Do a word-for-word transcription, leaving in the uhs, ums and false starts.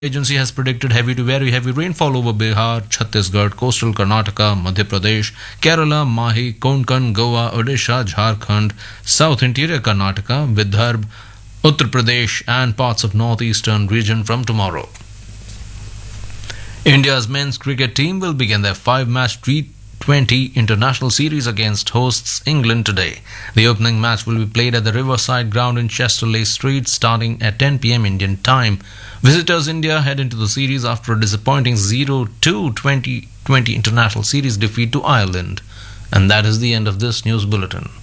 Agency has predicted heavy to very heavy rainfall over Bihar, Chhattisgarh, coastal Karnataka, Madhya Pradesh, Kerala, Mahi, Konkan, Goa, Odisha, Jharkhand, South Interior Karnataka, Vidarbha, Uttar Pradesh and parts of northeastern region from tomorrow. India's men's cricket team will begin their five-match T twenty international series against hosts England today. The opening match will be played at the Riverside Ground in Chesterley Street starting at ten p m Indian time. Visitors India head into the series after a disappointing zero two twenty twenty international series defeat to Ireland. And that is the end of this news bulletin.